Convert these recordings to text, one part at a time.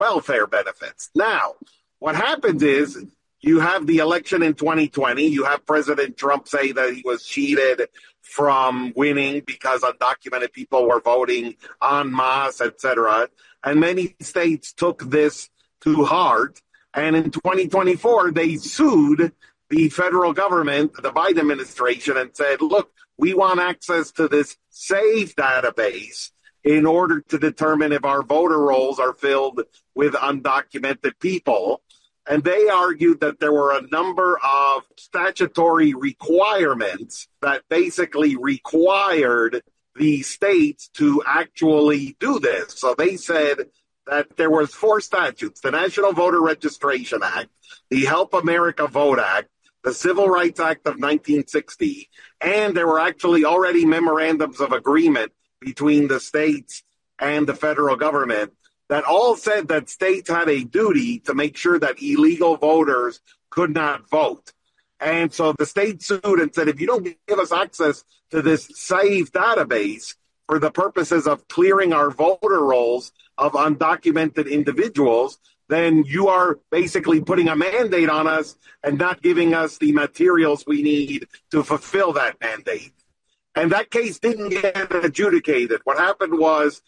welfare benefits. Now, what happens is you have the election in 2020. You have President Trump say that he was cheated from winning because undocumented people were voting en masse, etc. And many states took this to heart. And in 2024, they sued the federal government, the Biden administration, and said, look, we want access to this SAVE database in order to determine if our voter rolls are filled with undocumented people. And they argued that there were a number of statutory requirements that basically required the states to actually do this. So they said that there was 4 statutes: the National Voter Registration Act, the Help America Vote Act, the Civil Rights Act of 1960, and there were actually already memorandums of agreement between the states and the federal government that all said that states had a duty to make sure that illegal voters could not vote. And so the state sued and said, if you don't give us access to this SAVE database for the purposes of clearing our voter rolls of undocumented individuals, then you are basically putting a mandate on us and not giving us the materials we need to fulfill that mandate. And that case didn't get adjudicated. What happened was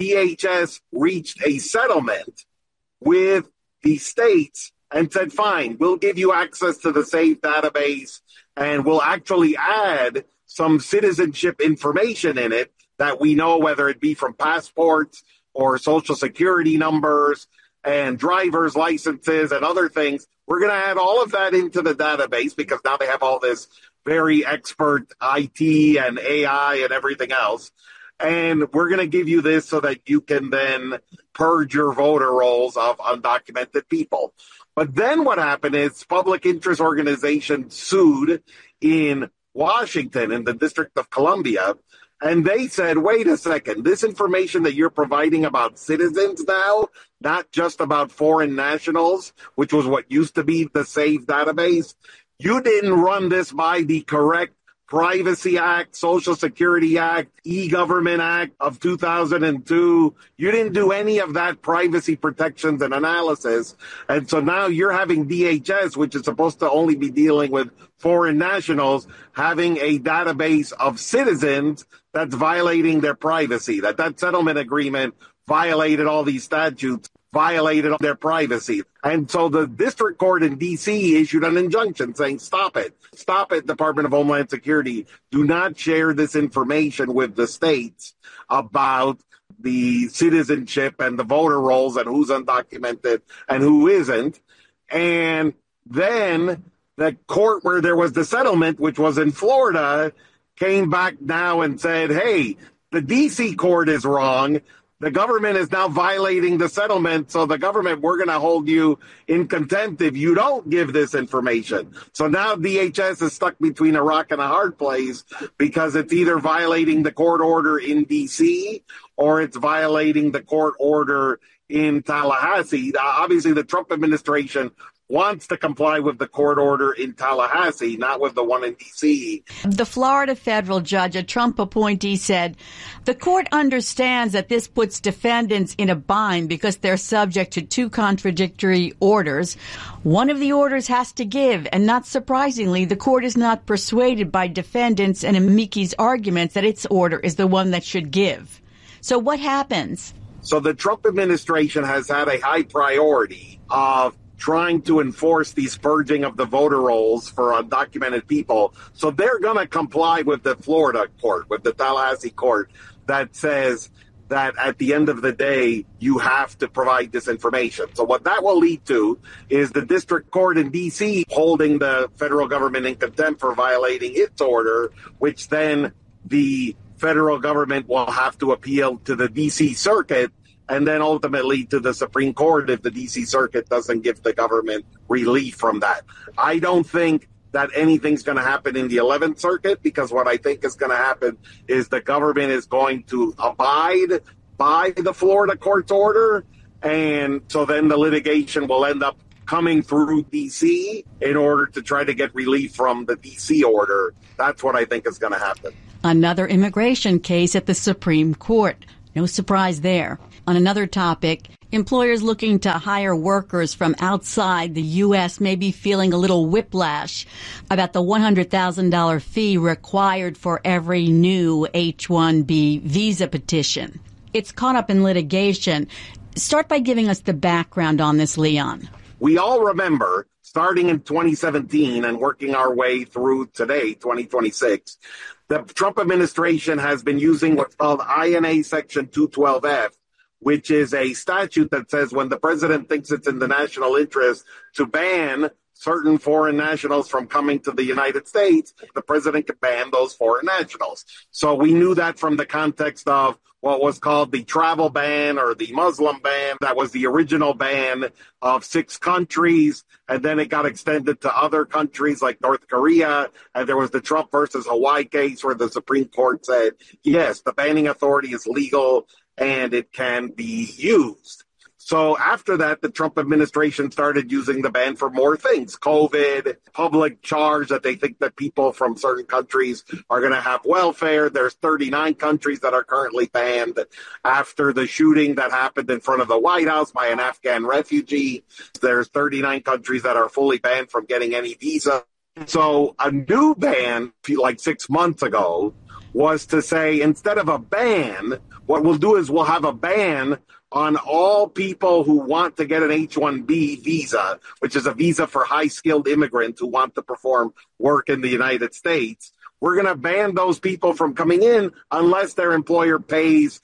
DHS reached a settlement with the states and said, fine, we'll give you access to the SAVE database and we'll actually add some citizenship information in it that we know, whether it be from passports or social security numbers and driver's licenses and other things. We're going to add all of that into the database because now they have all this very expert IT and AI and everything else. And we're going to give you this so that you can then purge your voter rolls of undocumented people. But then what happened is public interest organizations sued in Washington, in the District of Columbia, and they said, wait a second, this information that you're providing about citizens now, not just about foreign nationals, which was what used to be the SAVE database, you didn't run this by the correct Privacy Act, Social Security Act, E-Government Act of 2002. You didn't do any of that privacy protections and analysis. And so now you're having DHS, which is supposed to only be dealing with foreign nationals, having a database of citizens that's violating their privacy. That settlement agreement violated all these statutes, violated their privacy. And so the district court in D.C. issued an injunction saying, stop it, Department of Homeland Security. Do not share this information with the states about the citizenship and the voter rolls and who's undocumented and who isn't. And then the court where there was the settlement, which was in Florida, came back now and said, hey, the D.C. court is wrong. The government is now violating the settlement, so the government, we're going to hold you in contempt if you don't give this information. So now DHS is stuck between a rock and a hard place because it's either violating the court order in D.C. or it's violating the court order in Tallahassee. Obviously, the Trump administration wants to comply with the court order in Tallahassee, not with the one in D.C. The Florida federal judge, a Trump appointee, said the court understands that this puts defendants in a bind because they're subject to 2 contradictory orders. One of the orders has to give, and not surprisingly, the court is not persuaded by defendants and amici's arguments that its order is the one that should give. So what happens? So the Trump administration has had a high priority of trying to enforce these purging of the voter rolls for undocumented people. So they're going to comply with the Florida court, with the Tallahassee court, that says that at the end of the day, you have to provide this information. So what that will lead to is the district court in D.C. holding the federal government in contempt for violating its order, which then the federal government will have to appeal to the D.C. circuit and then ultimately to the Supreme Court if the D.C. Circuit doesn't give the government relief from that. I don't think that anything's going to happen in the 11th Circuit, because what I think is going to happen is the government is going to abide by the Florida court's order, and so then the litigation will end up coming through D.C. in order to try to get relief from the D.C. order. That's what I think is going to happen. Another immigration case at the Supreme Court. No surprise there. On another topic, Employers looking to hire workers from outside the U.S. may be feeling a little whiplash about the $100,000 fee required for every new H-1B visa petition. It's caught up in litigation. Start by giving us the background on this, Leon. We all remember, starting in 2017 and working our way through today, 2026, the Trump administration has been using what's called INA Section 212F, which is a statute that says when the president thinks it's in the national interest to ban certain foreign nationals from coming to the United States, the president can ban those foreign nationals. So we knew that from the context of what was called the travel ban or the Muslim ban. That was the original ban of 6 countries, and then it got extended to other countries like North Korea, and there was the Trump versus Hawaii case where the Supreme Court said, yes, the banning authority is legal and it can be used. So after that, the Trump administration started using the ban for more things. COVID, public charge that they think that people from certain countries are going to have welfare. There's 39 countries that are currently banned after the shooting that happened in front of the White House by an Afghan refugee. There's 39 countries that are fully banned from getting any visa. So a new ban, like 6 months ago, was to say instead of a ban, what we'll do is we'll have a ban on all people who want to get an H-1B visa, which is a visa for high-skilled immigrants who want to perform work in the United States. We're going to ban those people from coming in unless their employer pays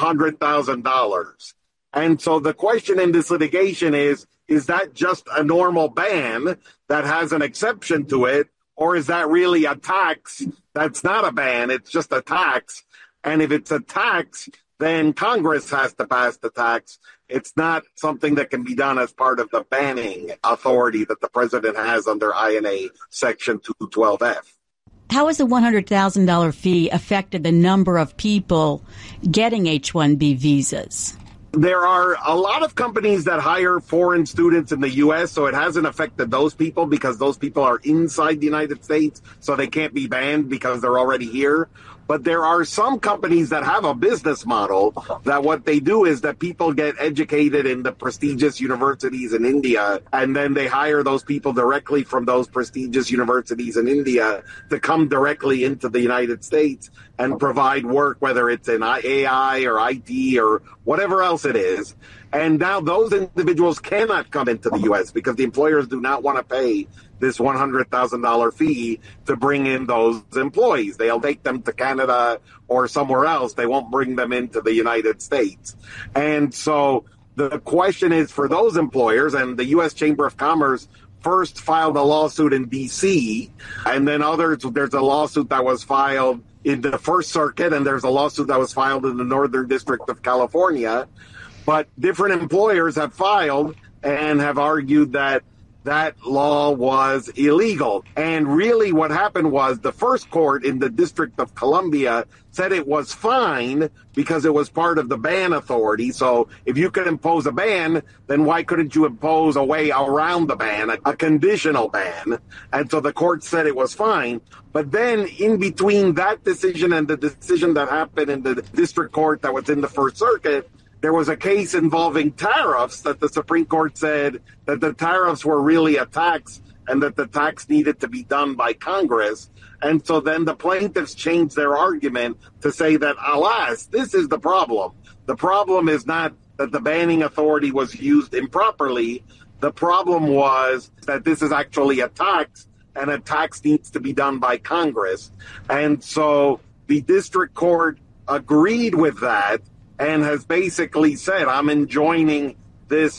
$100,000. And so the question in this litigation is that just a normal ban that has an exception to it, or is that really a tax that's not a ban, it's just a tax? And if it's a tax, then Congress has to pass the tax. It's not something that can be done as part of the banning authority that the president has under INA Section 212F. How has the $100,000 fee affected the number of people getting H-1B visas? There are a lot of companies that hire foreign students in the U.S., so it hasn't affected those people because those people are inside the United States, so they can't be banned because they're already here. But there are some companies that have a business model that what they do is that people get educated in the prestigious universities in India, and then they hire those people directly from those prestigious universities in India to come directly into the United States and provide work, whether it's in AI or IT or whatever else it is. And now those individuals cannot come into the U.S. because the employers do not want to pay this $100,000 fee to bring in those employees. They'll take them to Canada or somewhere else. They won't bring them into the United States. And so the question is for those employers, and the U.S. Chamber of Commerce first filed a lawsuit in D.C., and then there's a lawsuit that was filed in the First Circuit, and there's a lawsuit that was filed in the Northern District of California. But different employers have filed and have argued that that law was illegal. And really what happened was the first court in the District of Columbia said it was fine because it was part of the ban authority. So if you could impose a ban, then why couldn't you impose a way around the ban, a conditional ban? And so the court said it was fine. But then in between that decision and the decision that happened in the district court that was in the First Circuit, there was a case involving tariffs that the Supreme Court said that the tariffs were really a tax and that the tax needed to be done by Congress. And so then the plaintiffs changed their argument to say that, alas, this is the problem. The problem is not that the banning authority was used improperly. The problem was that this is actually a tax, and a tax needs to be done by Congress. And so the district court agreed with that and has basically said, I'm enjoining this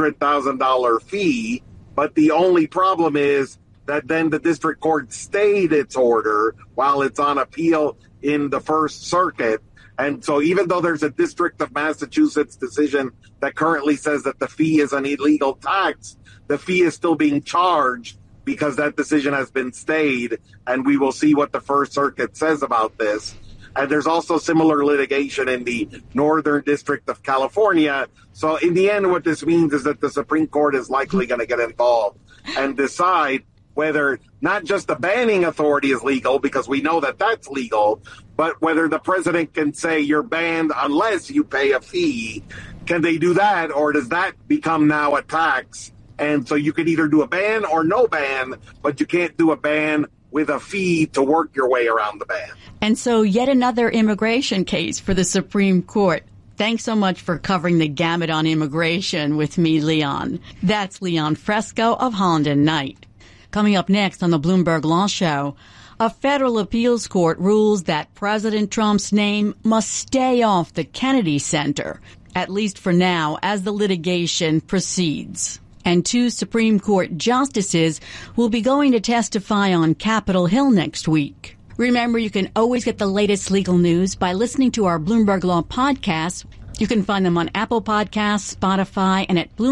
$100,000 fee. But the only problem is that then the district court stayed its order while it's on appeal in the First Circuit. And so even though there's a District of Massachusetts decision that currently says that the fee is an illegal tax, the fee is still being charged because that decision has been stayed. And we will see what the First Circuit says about this. And there's also similar litigation in the Northern District of California. So in the end, what this means is that the Supreme Court is likely going to get involved and decide whether not just the banning authority is legal, because we know that that's legal, but whether the president can say you're banned unless you pay a fee Can they do that, or does that become now a tax? And so you could either do a ban or no ban, but you can't do a ban with a fee to work your way around the ban. And so yet another immigration case for the Supreme Court. Thanks so much for covering the gamut on immigration with me, Leon. That's Leon Fresco of Holland and Knight. Coming up next on the Bloomberg Law Show, a federal appeals court rules that President Trump's name must stay off the Kennedy Center, at least for now, as the litigation proceeds. And 2 Supreme Court justices will be going to testify on Capitol Hill next week. Remember, you can always get the latest legal news by listening to our Bloomberg Law podcasts. You can find them on Apple Podcasts, Spotify, and at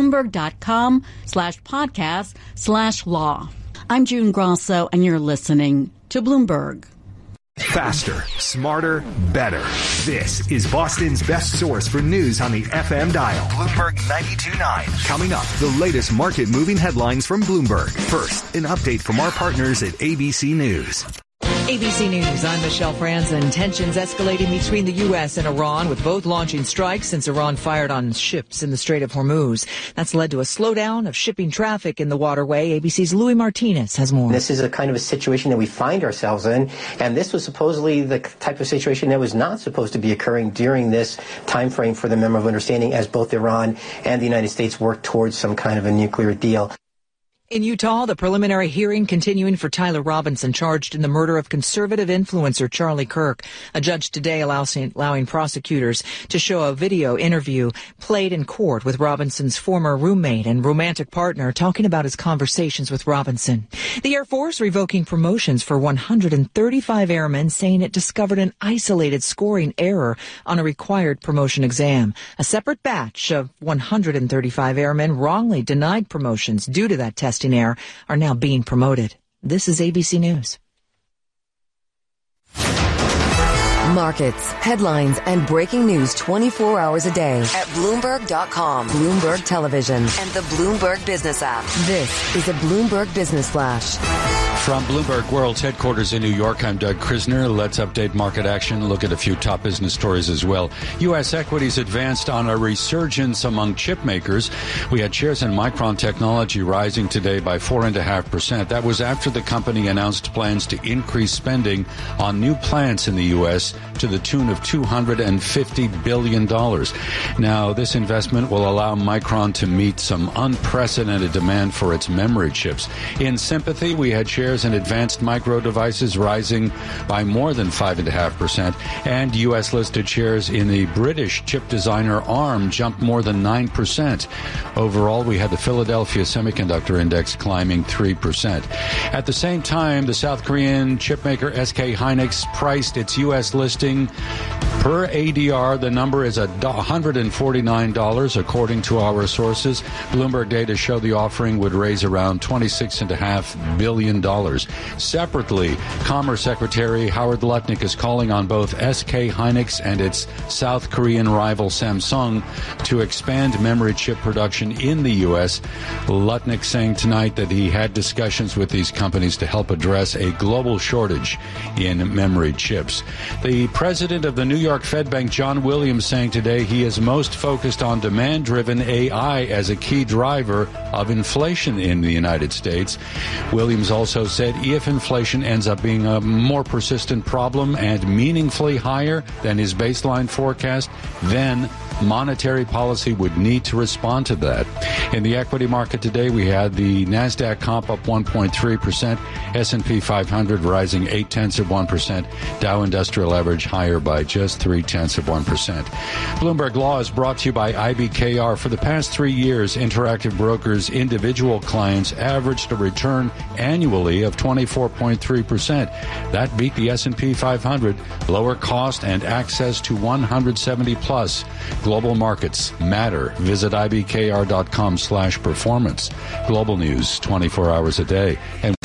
Bloomberg.com/podcast/law. I'm June Grosso, and you're listening to Bloomberg. Faster, smarter, better. This is Boston's best source for news on the FM dial. Bloomberg 92.9. Coming up, the latest market-moving headlines from Bloomberg. First, an update from our partners at ABC News. ABC News, I'm Michelle Franzen. Tensions escalating between the U.S. and Iran, with both launching strikes since Iran fired on ships in the Strait of Hormuz. That's led to a slowdown of shipping traffic in the waterway. ABC's Louis Martinez has more. This is a kind of a situation that we find ourselves in, and this was supposedly the type of situation that was not supposed to be occurring during this time frame for the Memorandum of Understanding, as both Iran and the United States work towards some kind of a nuclear deal. In Utah, the preliminary hearing continuing for Tyler Robinson, charged in the murder of conservative influencer Charlie Kirk. A judge today allowing prosecutors to show a video interview played in court with Robinson's former roommate and romantic partner talking about his conversations with Robinson. The Air Force revoking promotions for 135 airmen, saying it discovered an isolated scoring error on a required promotion exam. A separate batch of 135 airmen wrongly denied promotions due to that testing error are now being promoted. This is ABC News. Markets, headlines, and breaking news 24 hours a day at Bloomberg.com, Bloomberg Television, and the Bloomberg Business app. This is a Bloomberg Business Flash. From Bloomberg World's headquarters in New York, I'm Doug Krisner. Let's update market action, look at a few top business stories as well. U.S. equities advanced on a resurgence among chip makers. We had shares in Micron Technology rising today by 4.5%. That was after the company announced plans to increase spending on new plants in the U.S. to the tune of $250 billion. Now, this investment will allow Micron to meet some unprecedented demand for its memory chips. In sympathy, we had shares in Advanced Micro Devices rising by more than 5.5%, and U.S.-listed shares in the British chip designer ARM jumped more than 9%. Overall, we had the Philadelphia Semiconductor Index climbing 3%. At the same time, the South Korean chipmaker SK Hynix priced its U.S. listing per ADR. The number is $149, according to our sources. Bloomberg data show the offering would raise around $26.5 billion. Separately, Commerce Secretary Howard Lutnick is calling on both SK Hynix and its South Korean rival Samsung to expand memory chip production in the U.S. Lutnick saying tonight that he had discussions with these companies to help address a global shortage in memory chips. The president of the New York Fed Bank, John Williams, saying today he is most focused on demand-driven AI as a key driver of inflation in the United States. Williams also said if inflation ends up being a more persistent problem and meaningfully higher than his baseline forecast, then monetary policy would need to respond to that. In the equity market today, we had the NASDAQ comp up 1.3%, S&P 500 rising 0.8%, Dow Industrial Average higher by just 0.3%. Bloomberg Law is brought to you by IBKR. For the past 3 years, Interactive Brokers' individual clients averaged a return annually of 24.3%. That beat the S&P 500. Lower cost and access to 170 plus. Global markets matter. Visit ibkr.com/performance. Global news 24 hours a day. And